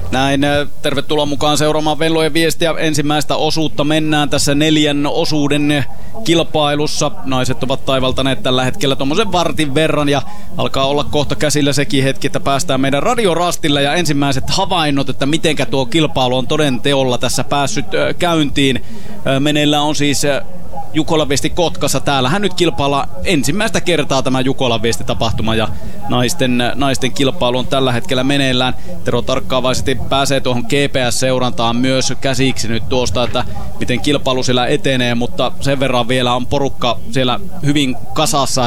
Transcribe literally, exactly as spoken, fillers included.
Näin, tervetuloa mukaan seuraamaan Venlojen viestiä. Ensimmäistä osuutta mennään tässä neljän osuuden kilpailussa. Naiset ovat taivaltaneet tällä hetkellä tuommoisen vartin verran ja alkaa olla kohta käsillä sekin hetki, että päästään meidän radiorastille ja ensimmäiset havainnot, että mitenkä tuo kilpailu on toden teolla tässä päässyt käyntiin. Meneillään on siis Jukolan Viesti Kotkassa. Täällähän nyt kilpaillaan ensimmäistä kertaa tämä Jukolan Viesti-tapahtuma ja naisten, naisten kilpailu on tällä hetkellä meneillään. Tero tarkkaavaisesti pääsee tuohon G P S-seurantaan myös käsiksi nyt tuosta, että miten kilpailu siellä etenee, mutta sen verran vielä on porukka siellä hyvin kasassa,